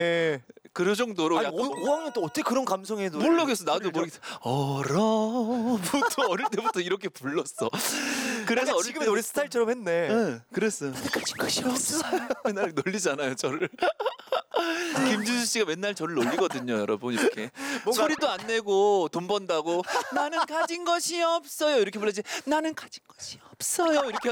예. 그 정도로 아니 약간 5학년 때 어떻게 그런 감성의 노래? 모르겠어. 나도 모르겠어. 얼어부터 어릴 때부터 이렇게 불렀어. 그래서 어릴 지금의 때 노래 스타일처럼 했네. 응, 그랬어. 가진 것이 없어. 맨날 놀리잖아요, 저를. 김준수 씨가 맨날 저를 놀리거든요, 여러분. 이렇게 소리도 안 내고 돈 번다고 나는 가진 것이 없어요 이렇게 불러지. 나는 가진 것이 없어요 이렇게